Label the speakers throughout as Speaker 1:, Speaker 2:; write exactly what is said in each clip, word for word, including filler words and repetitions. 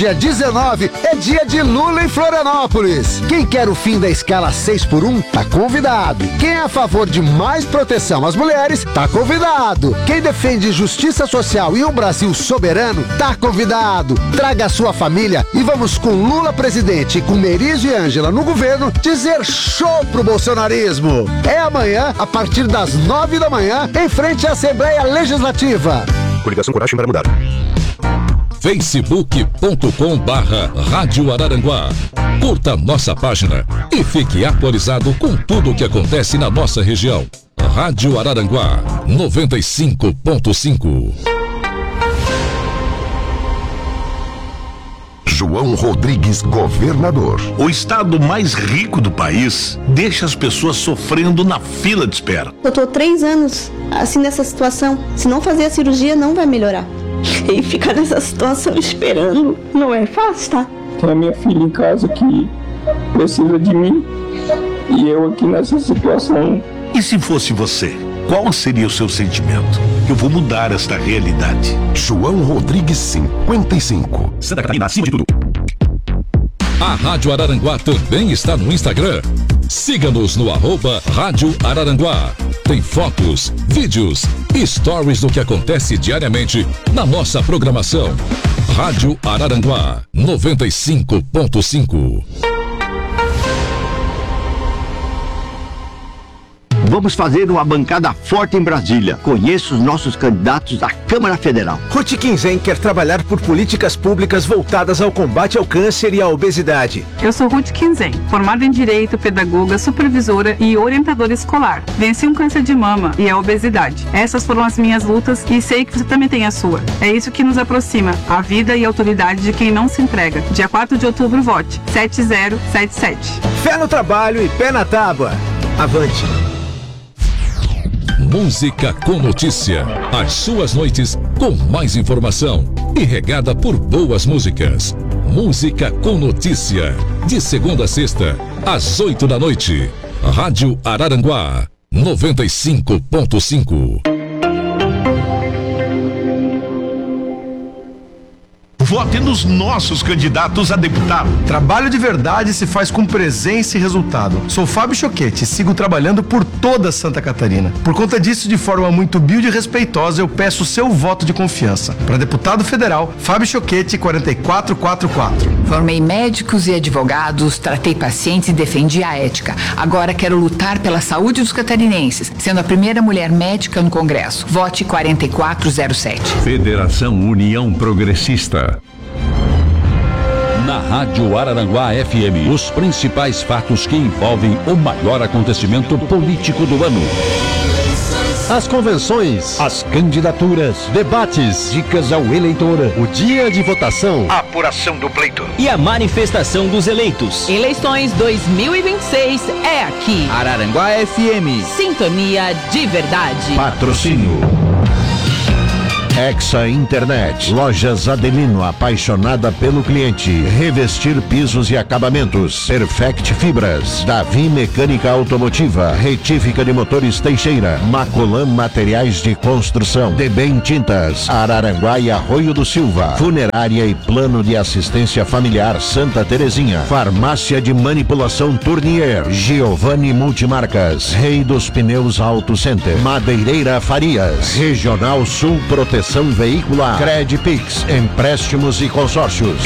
Speaker 1: Dia dezenove é dia de Lula em Florianópolis. Quem quer o fim da escala seis por um, tá convidado. Quem é a favor de mais proteção às mulheres, tá convidado. Quem defende justiça social e um Brasil soberano, tá convidado. Traga a sua família e vamos com Lula presidente e com Merizio e Ângela no governo dizer show pro bolsonarismo. É amanhã, a partir das nove da manhã, em frente à Assembleia Legislativa.
Speaker 2: Coligação Coragem para Mudar.
Speaker 3: facebook ponto com barra Rádio Araranguá. Curta nossa página e fique atualizado com tudo o que acontece na nossa região. Rádio Araranguá noventa e cinco ponto cinco.
Speaker 4: João Rodrigues, governador.
Speaker 5: O estado mais rico do país deixa as pessoas sofrendo na fila de espera.
Speaker 6: Eu tô três anos assim nessa situação. Se não fazer a cirurgia, não vai melhorar. E ficar nessa situação esperando não é fácil, tá?
Speaker 7: Tem a minha filha em casa que precisa de mim e eu aqui nessa situação.
Speaker 5: E se fosse você, qual seria o seu sentimento? Eu vou mudar esta realidade.
Speaker 4: João Rodrigues, cinquenta e cinco.
Speaker 2: Santa Catarina, acima de tudo.
Speaker 3: A Rádio Araranguá também está no Instagram. Siga-nos no arroba Rádio Araranguá. Tem fotos, vídeos e stories do que acontece diariamente na nossa programação. Rádio Araranguá noventa e cinco ponto cinco.
Speaker 8: Vamos fazer uma bancada forte em Brasília. Conheço os nossos candidatos à Câmara Federal.
Speaker 9: Ruth Quinzen quer trabalhar por políticas públicas voltadas ao combate ao câncer e à obesidade.
Speaker 10: Eu sou Ruth Quinzen, formada em Direito, pedagoga, supervisora e orientadora escolar. Venci um câncer de mama e a obesidade. Essas foram as minhas lutas e sei que você também tem a sua. É isso que nos aproxima, a vida e a autoridade de quem não se entrega. Dia quatro de outubro, vote sete zero sete sete.
Speaker 9: Fé no trabalho e pé na tábua. Avante!
Speaker 3: Música com notícia. As suas noites com mais informação e regada por boas músicas. Música com notícia. De segunda a sexta, às oito da noite. Rádio Araranguá noventa e cinco ponto cinco.
Speaker 5: Vote nos nossos candidatos a deputado.
Speaker 11: Trabalho de verdade se faz com presença e resultado. Sou Fábio Choquete e sigo trabalhando por toda Santa Catarina. Por conta disso, de forma muito humilde e respeitosa, eu peço o seu voto de confiança. Para deputado federal, Fábio Choquete, quarenta e quatro quarenta e quatro.
Speaker 12: Formei médicos e advogados, tratei pacientes e defendi a ética. Agora quero lutar pela saúde dos catarinenses, sendo a primeira mulher médica no Congresso. Vote quarenta e quatro zero sete.
Speaker 13: Federação União Progressista.
Speaker 3: Na Rádio Araranguá F M, os principais fatos que envolvem o maior acontecimento político do ano.
Speaker 14: As convenções, as candidaturas, debates, dicas ao eleitor, o dia de votação,
Speaker 5: a apuração do pleito
Speaker 14: e a manifestação dos eleitos.
Speaker 15: Eleições dois mil e vinte e seis é aqui.
Speaker 14: Araranguá F M.
Speaker 15: Sintonia de verdade.
Speaker 4: Patrocínio Exa Internet, Lojas Adelino, apaixonada pelo cliente. Revestir pisos e acabamentos. Perfect Fibras, Davi Mecânica Automotiva, Retífica de Motores Teixeira, Macolan Materiais de Construção, Debem Tintas, Araranguá e Arroio do Silva, Funerária e Plano de Assistência Familiar Santa Terezinha, Farmácia de Manipulação Tournier, Giovanni Multimarcas, Rei dos Pneus Auto Center, Madeireira Farias, Regional Sul Proteção Veicular, Credpix, empréstimos e consórcios.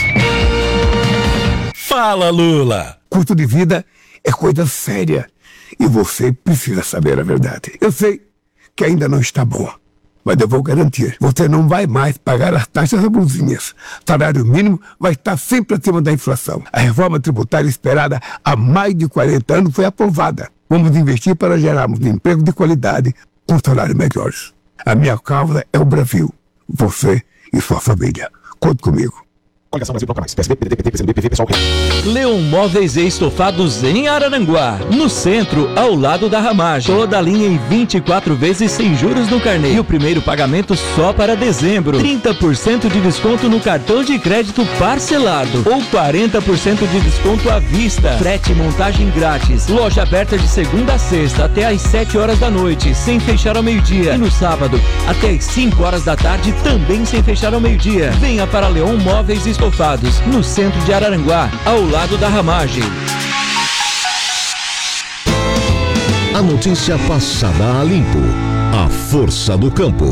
Speaker 16: Fala, Lula!
Speaker 17: Custo de vida é coisa séria e você precisa saber a verdade. Eu sei que ainda não está boa, mas eu vou garantir, você não vai mais pagar as taxas abusinhas. O salário mínimo vai estar sempre acima da inflação. A reforma tributária esperada há mais de quarenta anos foi aprovada. Vamos investir para gerarmos emprego de qualidade com salários melhores. A minha causa é o Brasil, você e sua família. Conte comigo.
Speaker 2: Coligação Brasil Bloco Mais, P S D, P D T, P T, P C D, P V, Pessoal.
Speaker 14: Leon Móveis e Estofados em Araranguá, no centro, ao lado da Ramagem. Toda a linha em vinte e quatro vezes sem juros no carnê. E o primeiro pagamento só para dezembro. trinta por cento de desconto no cartão de crédito parcelado ou quarenta por cento de desconto à vista. Frete e montagem grátis. Loja aberta de segunda a sexta até às sete horas da noite, sem fechar ao meio-dia. E no sábado, até às cinco horas da tarde, também sem fechar ao meio-dia. Venha para Leon Móveis e Estofados Estofados, no centro de Araranguá, ao lado da Ramagem.
Speaker 3: A notícia passada a limpo. A força do campo.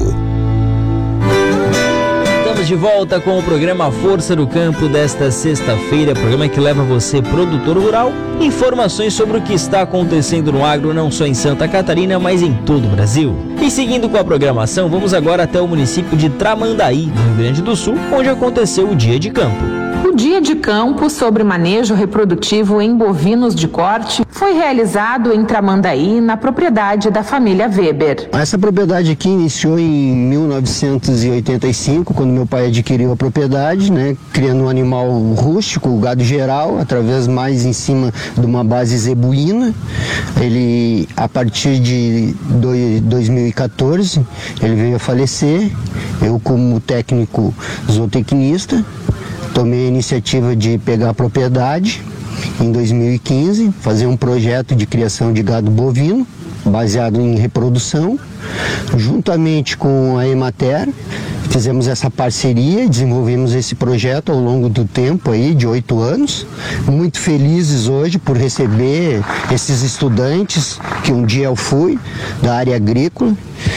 Speaker 16: Estamos de volta com o programa Força do Campo desta sexta-feira, programa que leva você, produtor rural, informações sobre o que está acontecendo no agro, não só em Santa Catarina, mas em todo o Brasil. E seguindo com a programação, vamos agora até o município de Tramandaí, no Rio Grande do Sul, onde aconteceu o Dia de Campo.
Speaker 18: O Dia de Campo sobre manejo reprodutivo em bovinos de corte foi realizado em Tramandaí, na propriedade da família Weber.
Speaker 19: Essa propriedade aqui iniciou em mil novecentos e oitenta e cinco, quando meu pai adquiriu a propriedade, né, criando um animal rústico, o gado geral, através mais em cima de uma base zebuína. Ele, a partir de dois mil e quatorze, ele veio a falecer. Eu, como técnico zootecnista, tomei a iniciativa de pegar a propriedade em dois mil e quinze, fazer um projeto de criação de gado bovino, baseado em reprodução, juntamente com a Emater. Fizemos essa parceria, desenvolvemos esse projeto ao longo do tempo aí, de oito anos. Muito felizes hoje por receber esses estudantes, que um dia eu fui, da área agrícola,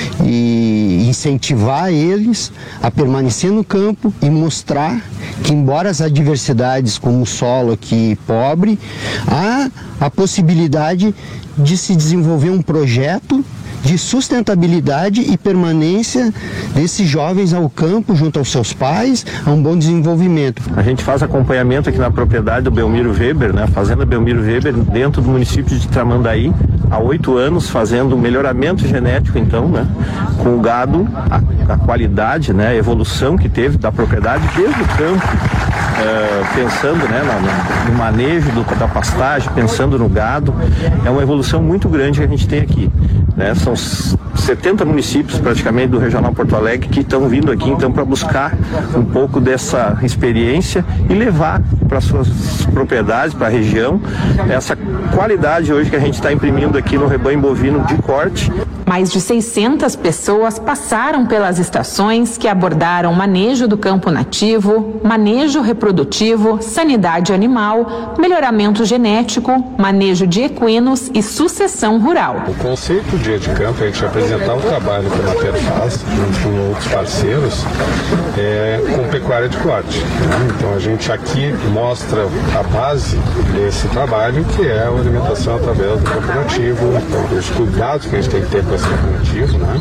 Speaker 19: e incentivar eles a permanecer no campo e mostrar que, embora as adversidades, como o solo aqui pobre, há a possibilidade de se desenvolver um projeto de sustentabilidade e permanência desses jovens ao campo, junto aos seus pais, a um bom desenvolvimento.
Speaker 20: A gente faz acompanhamento aqui na propriedade do Belmiro Weber, né? Fazenda Belmiro Weber, dentro do município de Tramandaí, há oito anos, fazendo melhoramento genético, então, né? Com o gado, a, a qualidade, né? A evolução que teve da propriedade desde o campo, uh, pensando, né? No, no manejo do, da pastagem, pensando no gado, é uma evolução muito grande que a gente tem aqui, né? São setenta municípios praticamente do Regional Porto Alegre que estão vindo aqui então para buscar um pouco dessa experiência e levar para suas propriedades, para a região, essa qualidade hoje que a gente está imprimindo aqui no rebanho bovino de corte.
Speaker 18: Mais de seiscentas pessoas passaram pelas estações que abordaram manejo do campo nativo, manejo reprodutivo, sanidade animal, melhoramento genético, manejo de equinos e sucessão rural.
Speaker 21: O conceito Dia de Campo é a gente apresentar o trabalho que a Emater faz, junto com outros parceiros, é, com pecuária de corte. Né? Então a gente aqui mostra a base desse trabalho, que é a alimentação através do campo nativo, então, os cuidados que a gente tem que ter com esse campo nativo, né?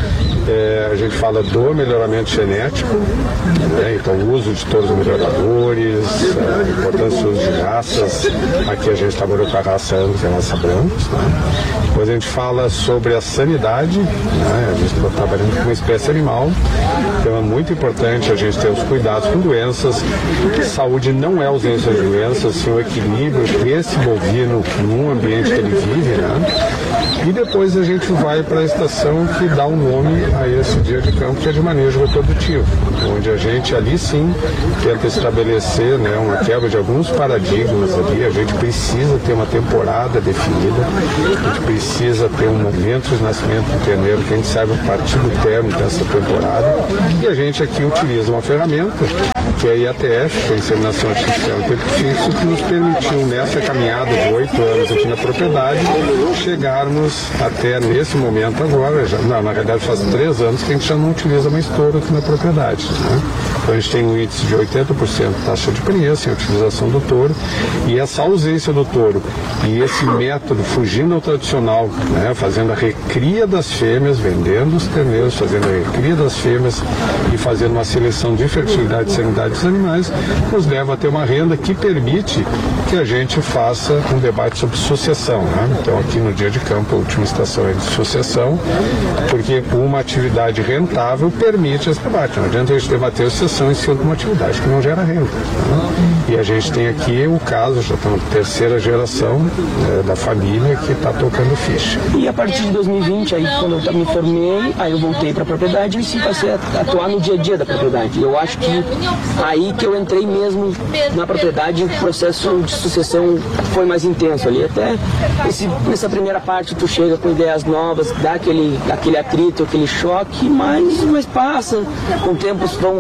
Speaker 21: É, a gente fala do melhoramento genético, né? Então o uso de todos os melhoradores, a importância do uso de raças. Aqui a gente trabalhou com a raça Angus e a raça Brancos, né? Depois a gente fala sobre a sanidade, né? A gente está trabalhando com uma espécie animal, então é muito importante a gente ter os cuidados com doenças. Saúde não é ausência de doenças, sim o equilíbrio desse bovino num ambiente que ele vive, né? E depois a gente vai para a estação que dá um nome a esse dia de campo, que é de manejo reprodutivo, onde a gente ali sim tenta estabelecer, né, uma quebra de alguns paradigmas ali. A gente precisa ter uma temporada definida, a gente precisa ter um momento de nascimento do terneiro que a gente saiba a partir do término dessa temporada, e a gente aqui utiliza uma ferramenta que é a I A T F, que é a Inseminação Artificial em Tempo Fixo, que nos permitiu, nessa caminhada de oito anos aqui na propriedade, chegarmos até nesse momento agora, já, não, na realidade faz três anos que a gente já não utiliza mais touro aqui na propriedade, né? Então a gente tem um índice de oitenta por cento de taxa de preço em utilização do touro, e essa ausência do touro e esse método fugindo ao tradicional, né, fazendo a recria das fêmeas, vendendo os terneiros, fazendo a recria das fêmeas e fazendo uma seleção de fertilidade e sanidade dos animais, nos leva a ter uma renda que permite que a gente faça um debate sobre sucessão, né? Então aqui no Dia de Campo a última estação é de sucessão, porque uma atividade rentável permite esse debate. Não adianta a gente debater a sucessão em cima de uma atividade que não gera renda, né? E a gente tem aqui o caso, já estamos na terceira geração, né, da família que está tocando ficha.
Speaker 22: E a partir de dois mil e vinte, aí quando eu me formei, aí eu voltei para a propriedade e sim passei a atuar no dia a dia da propriedade. Eu acho que aí que eu entrei mesmo na propriedade, o processo de sucessão foi mais intenso ali. Até esse, nessa primeira parte tu chega com ideias novas, dá aquele, aquele atrito, aquele choque, mas, mas passa, com o tempo vão começando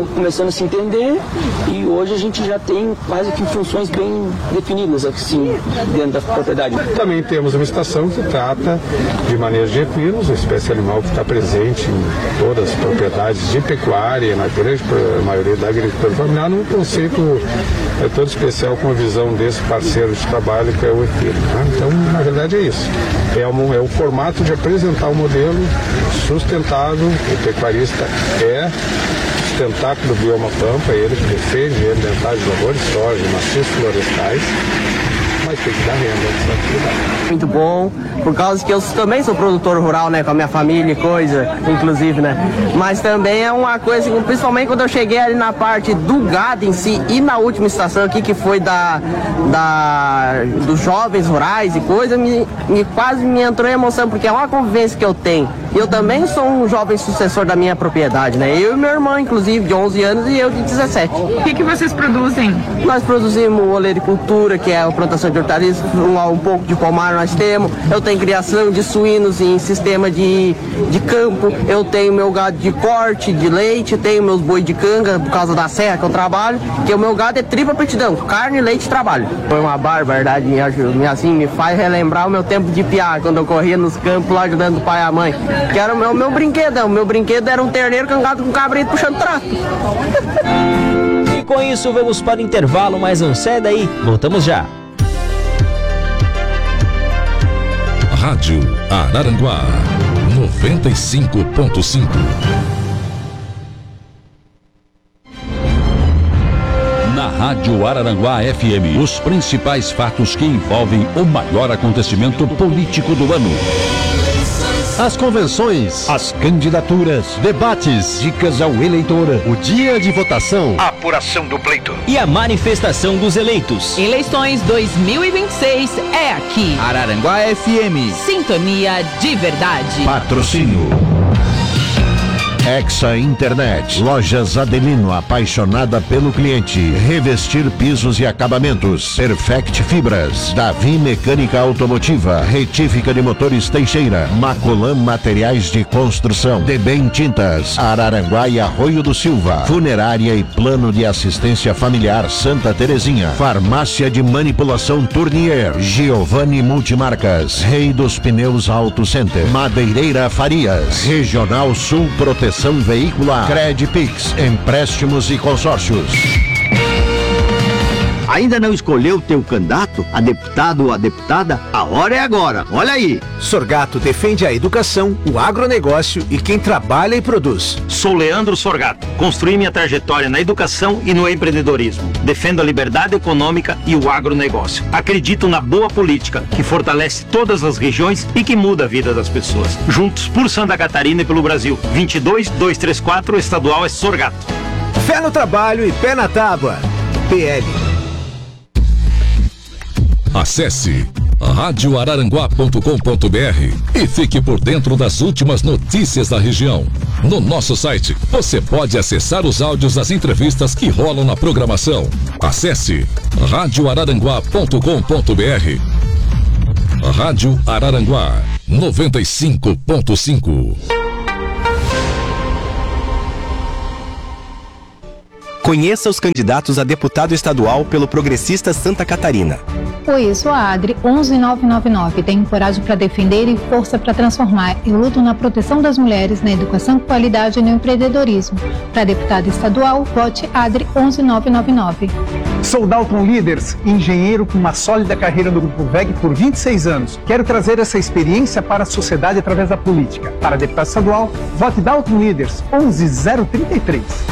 Speaker 22: começando a se entender e hoje a gente já tem quase que funções bem definidas assim dentro da propriedade.
Speaker 21: Também temos uma estação que trata de manejo de equinos, uma espécie animal que está presente em todas as propriedades de pecuária, na grande maioria da agricultura familiar, num conceito é, todo especial com a visão desse parceiro de trabalho que é o equino. Né? Então, na verdade é isso. É, um, é o formato de apresentar um modelo sustentável. O pecuarista é sustentável do bioma pampa, ele que defende ele dentar de labores, soja, maciços florestais, mas tem que dar renda dessa atividade.
Speaker 1: Muito bom, por causa que eu também sou produtor rural, né, com a minha família e coisa, inclusive, né, mas também é uma coisa, principalmente quando eu cheguei ali na parte do gado em si e na última estação aqui, que foi da, da dos jovens rurais e coisa, me, me quase me entrou em emoção, porque é uma convivência que eu tenho. Eu também sou um jovem sucessor da minha propriedade, né, eu e meu irmão, inclusive, de onze anos e eu de dezessete.
Speaker 10: O que que vocês produzem?
Speaker 1: Nós produzimos olericultura, que é a plantação de hortaliças, um, um pouco de pomar nós temos, eu tenho criação de suínos em sistema de, de campo, eu tenho meu gado de corte, de leite, tenho meus boi de canga, por causa da serra que eu trabalho, que o meu gado é tripla petidão, carne, leite e trabalho. Foi uma barbaridade, assim, me faz relembrar o meu tempo de piar, quando eu corria nos campos lá ajudando o pai e a mãe, que era o meu, meu brinquedão, meu brinquedo era um terneiro cangado com cabrito puxando trato.
Speaker 16: E com isso vamos para o intervalo, mas não sai daí, voltamos já.
Speaker 3: Rádio Araranguá noventa e cinco ponto cinco.
Speaker 13: Na Rádio Araranguá F M, os principais fatos que envolvem o maior acontecimento político do ano. As convenções, as candidaturas, debates, dicas ao eleitor, o dia de votação,
Speaker 6: a apuração do pleito
Speaker 16: e a manifestação dos eleitos.
Speaker 15: Eleições dois mil e vinte e seis é aqui.
Speaker 14: Araranguá F M.
Speaker 15: Sintonia de verdade.
Speaker 4: Patrocínio Exa Internet, Lojas Adelino, apaixonada pelo cliente, Revestir pisos e acabamentos, Perfect Fibras, Davi Mecânica Automotiva, Retífica de Motores Teixeira, Macolan Materiais de Construção, Debem Tintas, Araranguá e Arroio do Silva, Funerária e Plano de Assistência Familiar Santa Terezinha, Farmácia de Manipulação Tournier, Giovanni Multimarcas, Rei dos Pneus Auto Center, Madeireira Farias, Regional Sul Proteção Veicular, Credpix, empréstimos e consórcios.
Speaker 8: Ainda não escolheu o teu candidato, a deputado ou a deputada? A hora é agora, olha aí.
Speaker 9: Sorgato defende a educação, o agronegócio e quem trabalha e produz.
Speaker 6: Sou Leandro Sorgato. Construí minha trajetória na educação e no empreendedorismo. Defendo a liberdade econômica e o agronegócio. Acredito na boa política, que fortalece todas as regiões e que muda a vida das pessoas. Juntos por Santa Catarina e pelo Brasil. vinte e dois, duzentos e trinta e quatro, estadual é Sorgato.
Speaker 9: Fé no trabalho e pé na tábua. P L.
Speaker 3: Acesse rádio araranguá ponto com ponto br e fique por dentro das últimas notícias da região. No nosso site, você pode acessar os áudios das entrevistas que rolam na programação. Acesse rádio araranguá ponto com ponto br. Rádio Araranguá noventa e cinco ponto cinco.
Speaker 23: Conheça os candidatos a deputado estadual pelo Progressista Santa Catarina.
Speaker 24: Oi, eu sou a Adri, onze nove nove nove. Tenho coragem para defender e força para transformar. Eu luto na proteção das mulheres, na educação com qualidade e no empreendedorismo. Para deputado estadual, vote Adri, onze nove nove nove.
Speaker 25: Sou Dalton Leaders, engenheiro com uma sólida carreira no Grupo V E G por vinte e seis anos. Quero trazer essa experiência para a sociedade através da política. Para deputado estadual, vote Dalton Leaders, onze zero trinta e três.